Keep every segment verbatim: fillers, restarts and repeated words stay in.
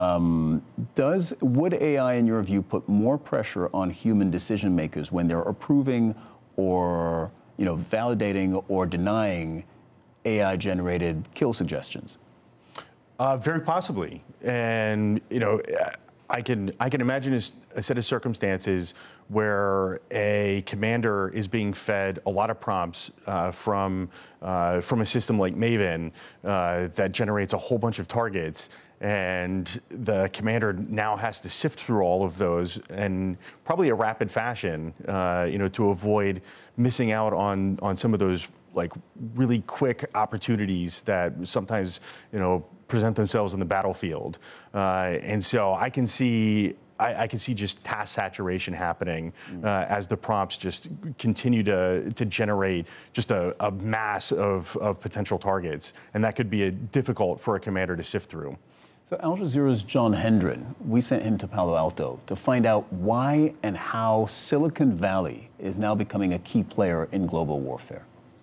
Um, does would A I, in your view, put more pressure on human decision makers when they're approving or you know validating or denying A I-generated kill suggestions? Uh, very possibly, and you know, I can I can imagine a, a set of circumstances where a commander is being fed a lot of prompts uh, from uh, from a system like Maven uh, that generates a whole bunch of targets, and the commander now has to sift through all of those in probably a rapid fashion, uh, you know, to avoid missing out on on some of those like really quick opportunities that sometimes you know present themselves in the battlefield, uh, and so I can see. I, I can see just task saturation happening uh, as the prompts just continue to, to generate just a, a mass of, of potential targets. And that could be a, difficult for a commander to sift through. So Al Jazeera's John Hendren, we sent him to Palo Alto to find out why and how Silicon Valley is now becoming a key player in global warfare.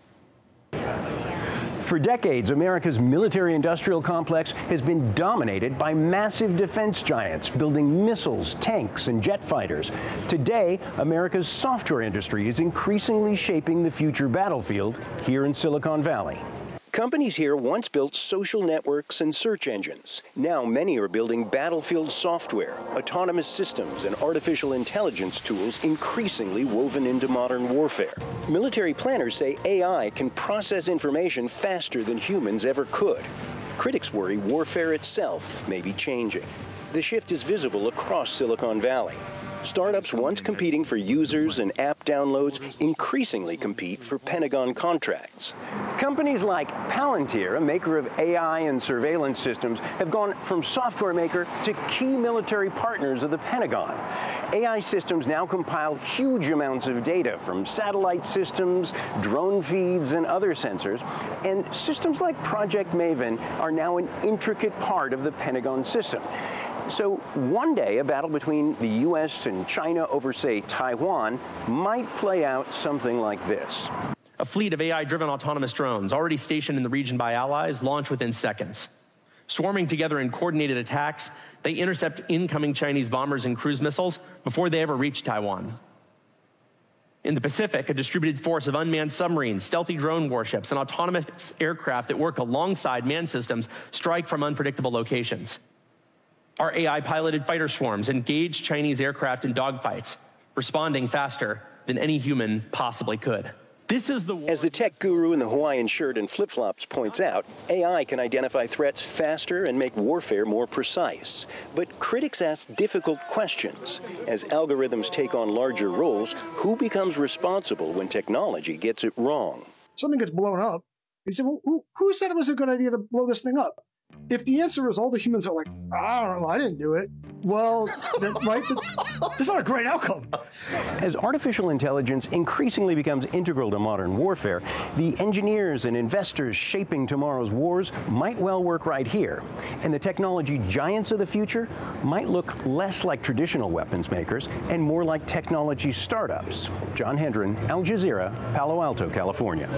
For decades, America's military-industrial complex has been dominated by massive defense giants building missiles, tanks, and jet fighters. Today, America's software industry is increasingly shaping the future battlefield here in Silicon Valley. Companies here once built social networks and search engines. Now many are building battlefield software, autonomous systems, and artificial intelligence tools increasingly woven into modern warfare. Military planners say A I can process information faster than humans ever could. Critics worry warfare itself may be changing. The shift is visible across Silicon Valley. Startups once competing for users and app downloads increasingly compete for Pentagon contracts. Companies like Palantir, a maker of A I and surveillance systems, have gone from software maker to key military partners of the Pentagon. A I systems now compile huge amounts of data from satellite systems, drone feeds, and other sensors. And systems like Project Maven are now an intricate part of the Pentagon system. So one day, a battle between the U S and China over, say, Taiwan might play out something like this. A fleet of A I-driven autonomous drones already stationed in the region by allies launch within seconds. Swarming together in coordinated attacks, they intercept incoming Chinese bombers and cruise missiles before they ever reach Taiwan. In the Pacific, a distributed force of unmanned submarines, stealthy drone warships, and autonomous aircraft that work alongside manned systems strike from unpredictable locations. Our A I-piloted fighter swarms engage Chinese aircraft in dogfights, responding faster than any human possibly could. This is the war. As the tech guru in the Hawaiian shirt and flip-flops points out, A I can identify threats faster and make warfare more precise. But critics ask difficult questions. As algorithms take on larger roles, who becomes responsible when technology gets it wrong? Something gets blown up. You say, well, who, who said it was a good idea to blow this thing up? If the answer is all the humans are like, I don't know, I didn't do it, well, then, right, that's not a great outcome. As artificial intelligence increasingly becomes integral to modern warfare, the engineers and investors shaping tomorrow's wars might well work right here. And the technology giants of the future might look less like traditional weapons makers and more like technology startups. John Hendren, Al Jazeera, Palo Alto, California.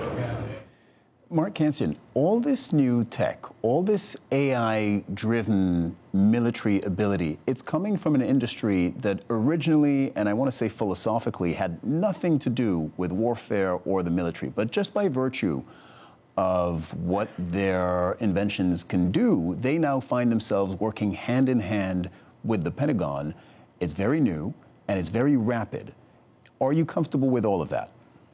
Mark Cancian, all this new tech, all this A I-driven military ability, it's coming from an industry that originally, and I want to say philosophically, had nothing to do with warfare or the military. But just by virtue of what their inventions can do, they now find themselves working hand in hand with the Pentagon. It's very new, and it's very rapid. Are you comfortable with all of that?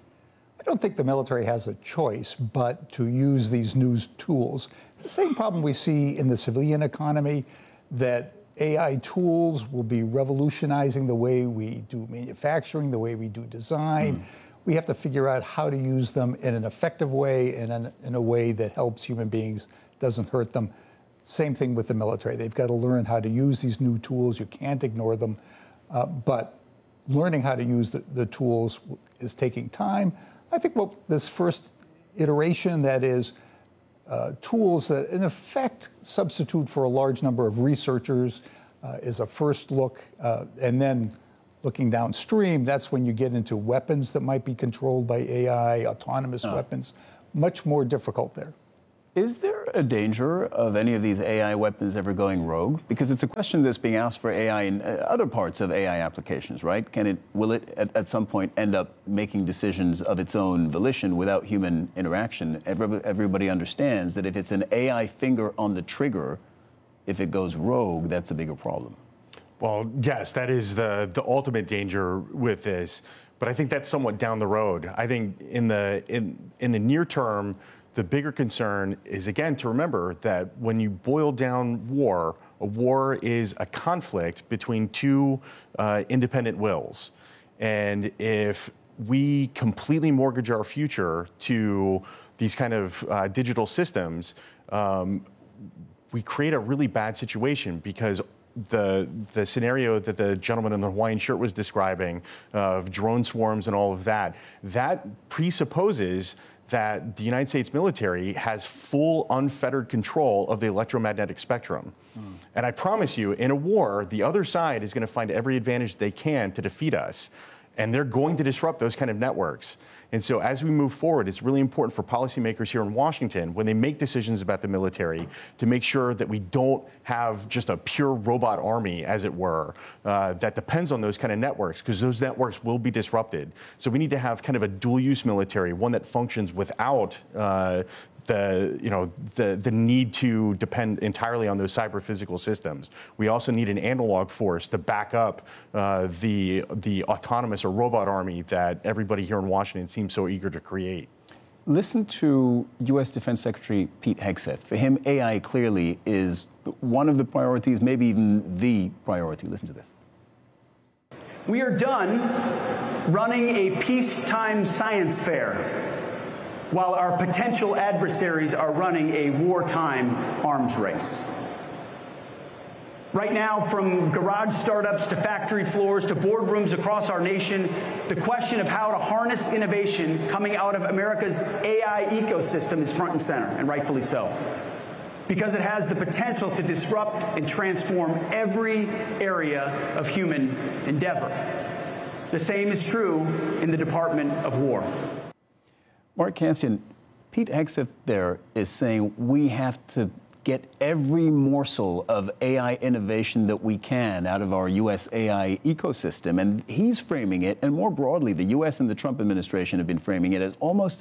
I don't think the military has a choice but to use these new tools. The same problem we see in the civilian economy, that A I tools will be revolutionizing the way we do manufacturing, the way we do design. Mm. We have to figure out how to use them in an effective way and in, in a way that helps human beings, doesn't hurt them. Same thing with the military. They've got to learn how to use these new tools. You can't ignore them. Uh, but learning how to use the, the tools is taking time. I think what this first iteration, that is uh, tools that in effect substitute for a large number of researchers, uh, is a first look. Uh, and then looking downstream, that's when you get into weapons that might be controlled by A I, autonomous oh. weapons. Much more difficult there. Is there a danger of any of these A I weapons ever going rogue? Because it's a question that's being asked for A I in uh, other parts of A I applications, right? Can it, will it at, at some point end up making decisions of its own volition without human interaction? Everybody, everybody understands that if it's an A I finger on the trigger, if it goes rogue, that's a bigger problem. Well, yes, that is the, the ultimate danger with this. But I think that's somewhat down the road. I think in the in in the near term, the bigger concern is, again, to remember that when you boil down war, a war is a conflict between two uh, independent wills. And if we completely mortgage our future to these kind of uh, digital systems, um, we create a really bad situation, because the the scenario that the gentleman in the Hawaiian shirt was describing uh, of drone swarms and all of that, that presupposes that the United States military has full unfettered control of the electromagnetic spectrum. Mm. And I promise you, in a war, the other side is going to find every advantage they can to defeat us. And they're going to disrupt those kind of networks. And so as we move forward, it's really important for policymakers here in Washington, when they make decisions about the military, to make sure that we don't have just a pure robot army, as it were, uh, that depends on those kind of networks, because those networks will be disrupted. So we need to have kind of a dual-use military, one that functions without uh, the, you know, the, the need to depend entirely on those cyber-physical systems. We also need an analog force to back up uh, the, the autonomous or robot army that everybody here in Washington seems so eager to create. Listen to U S Defense Secretary Pete Hegseth. For him, A I clearly is one of the priorities, maybe even the priority. Listen to this. We are done running a peacetime science fair while our potential adversaries are running a wartime arms race. Right now, from garage startups to factory floors to boardrooms across our nation, the question of how to harness innovation coming out of America's A I ecosystem is front and center, and rightfully so, because it has the potential to disrupt and transform every area of human endeavor. The same is true in the Department of War. Mark Cancian, Pete Hegseth there is saying we have to get every morsel of A I innovation that we can out of our U S A I ecosystem. And he's framing it, and more broadly, the U S and the Trump administration have been framing it as almost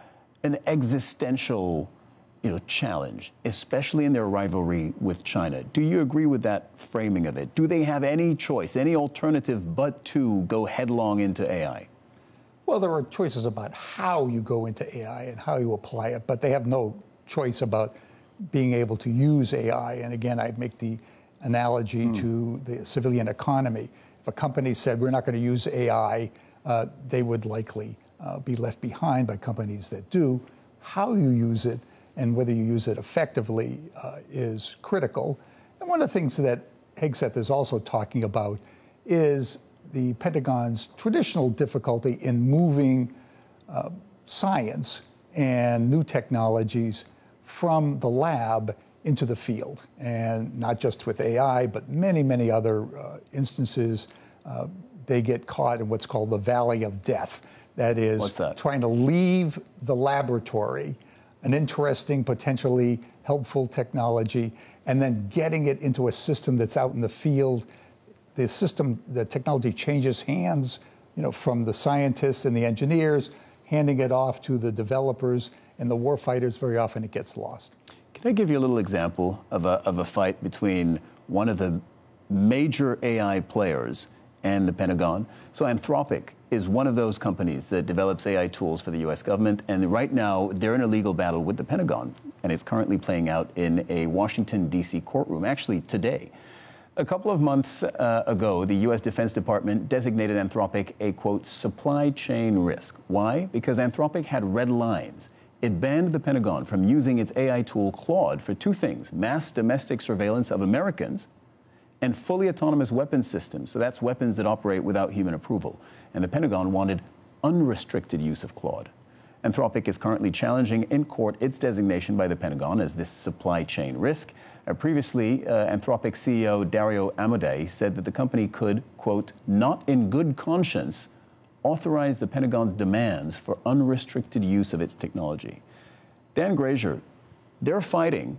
an existential, you know, challenge, especially in their rivalry with China. Do you agree with that framing of it? Do they have any choice, any alternative but to go headlong into A I? Well, there are choices about how you go into A I and how you apply it, but they have no choice about being able to use A I. And again, I make the analogy mm. to the civilian economy. If a company said we're not going to use A I, uh, they would likely uh, be left behind by companies that do. How you use it and whether you use it effectively uh, is critical. And one of the things that Hegseth is also talking about is the Pentagon's traditional difficulty in moving uh, science and new technologies from the lab into the field. And not just with A I, but many, many other uh, instances, uh, they get caught in what's called the valley of death. That is, What's that? trying to leave the laboratory, an interesting, potentially helpful technology, and then getting it into a system that's out in the field. The system, the technology changes hands, you know, from the scientists and the engineers, handing it off to the developers and the warfighters. Very often it gets lost. Can I give you a little example of a, of a fight between one of the major A I players and the Pentagon? So Anthropic is one of those companies that develops A I tools for the U S government, and right now they're in a legal battle with the Pentagon, and it's currently playing out in a Washington, D C courtroom, actually today. A couple of months uh, ago, the U S Defense Department designated Anthropic a, quote, supply chain risk. Why? Because Anthropic had red lines. It banned the Pentagon from using its A I tool Claude for two things: mass domestic surveillance of Americans and fully autonomous weapons systems. So that's weapons that operate without human approval. And the Pentagon wanted unrestricted use of Claude. Anthropic is currently challenging in court its designation by the Pentagon as this supply chain risk. Uh, previously, uh, Anthropic C E O Dario Amodei said that the company could, quote, not in good conscience, authorize the Pentagon's demands for unrestricted use of its technology. Dan Grazier, They're fighting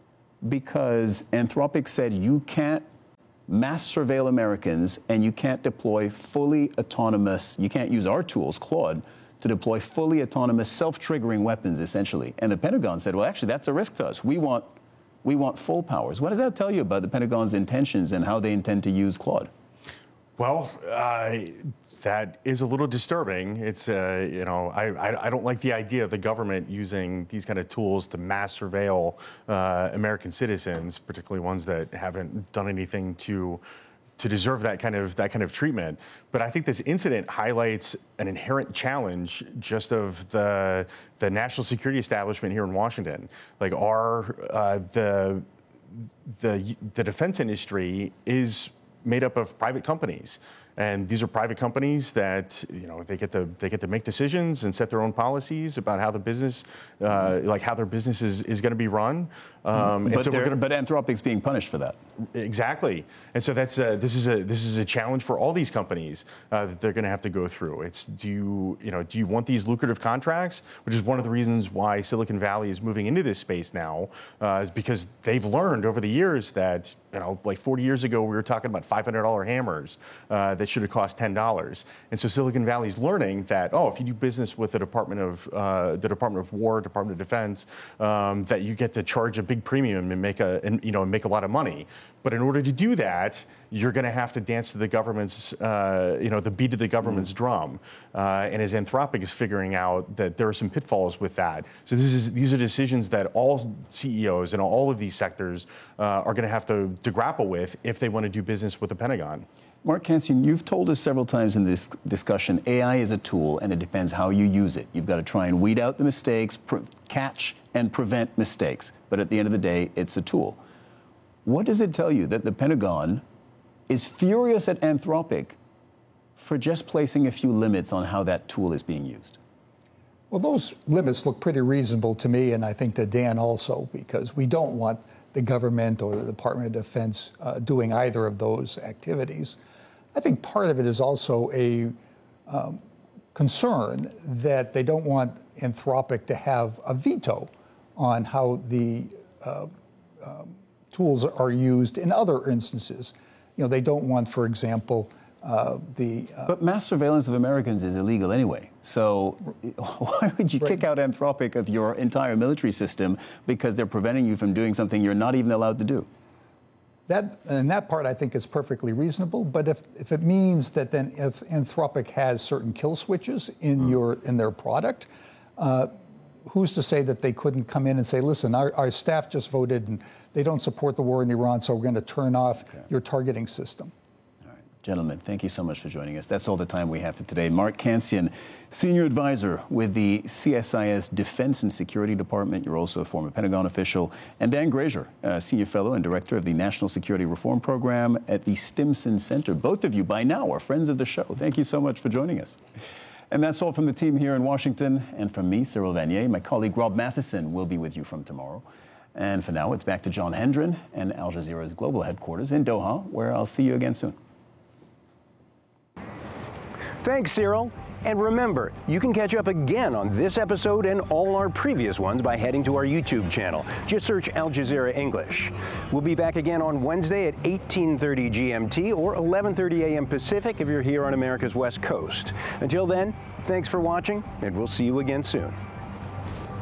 because Anthropic said you can't mass surveil Americans and you can't deploy fully autonomous, you can't use our tools, Claude, to deploy fully autonomous self-triggering weapons, essentially. And the Pentagon said, well, actually, that's a risk to us. We want, we want full powers. What does that tell you about the Pentagon's intentions and how they intend to use Claude? Well, uh, that is a little disturbing. It's, uh, you know, I, I, I don't like the idea of the government using these kind of tools to mass surveil uh, American citizens, particularly ones that haven't done anything to to deserve that kind of that kind of treatment. But I think this incident highlights an inherent challenge just of the the national security establishment here in Washington. Like our uh, the the the defense industry is made up of private companies. And these are private companies that, you know, they get to they get to make decisions and set their own policies about how the business, uh, like how their business is, is going to be run. Um, but, and so we're gonna, but Anthropic's being punished for that. Exactly. And so that's a, this is a this is a challenge for all these companies uh, that they're going to have to go through. It's do you you know do you want these lucrative contracts, which is one of the reasons why Silicon Valley is moving into this space now, uh, is because they've learned over the years that, you know, like forty years ago we were talking about five hundred dollar hammers uh, that should have cost ten dollars. And so Silicon Valley's learning that, oh, if you do business with the Department of uh, the Department of War, Department of Defense, um, that you get to charge a big premium and make a and, you know make a lot of money. But in order to do that, you're going to have to dance to the government's, uh, you know, the beat of the government's mm. drum. Uh, and as Anthropic is figuring out that there are some pitfalls with that. So this is these are decisions that all C E Os in all of these sectors uh, are going to have to, to grapple with if they want to do business with the Pentagon. Mark Cancian, you've told us several times in this discussion, A I is a tool and it depends how you use it. You've got to try and weed out the mistakes, catch and prevent mistakes. But at the end of the day, it's a tool. What does it tell you that the Pentagon is furious at Anthropic for just placing a few limits on how that tool is being used? Well, those limits look pretty reasonable to me, and I think to Dan also, because we don't want the government or the Department of Defense uh, doing either of those activities. I think part of it is also a um, concern that they don't want Anthropic to have a veto on how the uh, um, tools are used in other instances. You know, they don't want, for example, uh, the... Uh, but mass surveillance of Americans is illegal anyway. So why would you right. kick out Anthropic of your entire military system because they're preventing you from doing something you're not even allowed to do? That, and that part I think is perfectly reasonable. But if, if it means that then if Anthropic has certain kill switches in, mm. your, in their product, uh, who's to say that they couldn't come in and say, listen, our, our staff just voted and they don't support the war in Iran, so we're going to turn off okay. your targeting system. All right. Gentlemen, thank you so much for joining us. That's all the time we have for today. Mark Cancian, Senior Advisor with the C S I S Defense and Security Department. You're also a former Pentagon official. And Dan Grazier, uh, Senior Fellow and Director of the National Security Reform Program at the Stimson Center. Both of you, by now, are friends of the show. Thank you so much for joining us. And that's all from the team here in Washington. And from me, Cyril Vanier. My colleague Rob Matheson will be with you from tomorrow. And for now, it's back to John Hendren and Al Jazeera's global headquarters in Doha, where I'll see you again soon. Thanks, Cyril. And remember, you can catch up again on this episode and all our previous ones by heading to our YouTube channel. Just search Al Jazeera English. We'll be back again on Wednesday at eighteen thirty G M T or eleven thirty A M Pacific if you're here on America's West Coast. Until then, thanks for watching, and we'll see you again soon.